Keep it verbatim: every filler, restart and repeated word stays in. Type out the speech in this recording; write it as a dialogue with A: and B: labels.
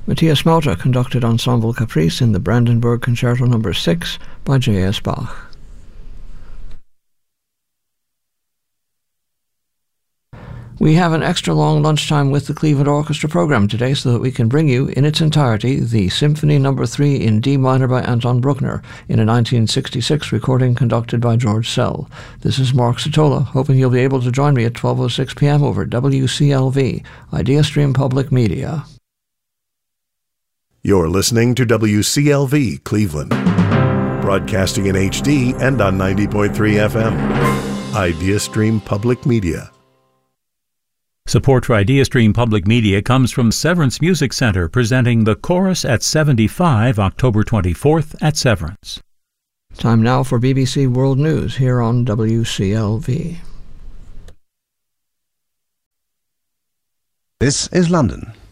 A: Matthias Mauta conducted Ensemble Caprice in the Brandenburg Concerto number six by J S Bach. We have an extra long lunchtime with the Cleveland Orchestra program today so that we can bring you in its entirety the Symphony number three in D minor by Anton Bruckner in a nineteen sixty-six recording conducted by George Sell. This is Mark Satola, hoping you'll be able to join me at twelve oh six p.m. over W C L V, IdeaStream Public Media.
B: You're listening to W C L V Cleveland, broadcasting in H D and on ninety point three F M. IdeaStream Public Media.
C: Support for IdeaStream Public Media comes from Severance Music Center, presenting The Chorus at seventy-five, October twenty-fourth at Severance.
A: Time now for B B C World News here on W C L V.
D: This is London.